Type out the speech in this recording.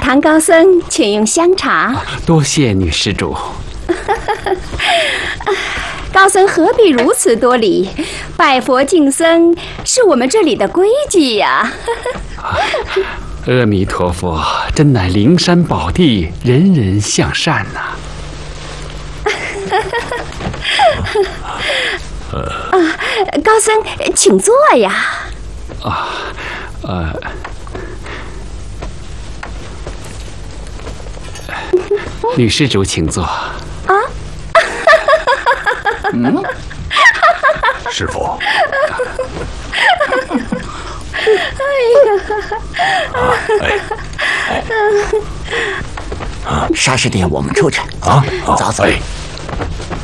堂高僧，请用香茶。 多谢女施主。 高僧何必如此多礼？拜佛敬僧是我们这里的规矩呀。 阿弥陀佛，真乃灵山宝地，人人向善呐。 高僧，请坐呀。 女施主请坐。 师傅。 沙师弟，我们出去啊！ 早走。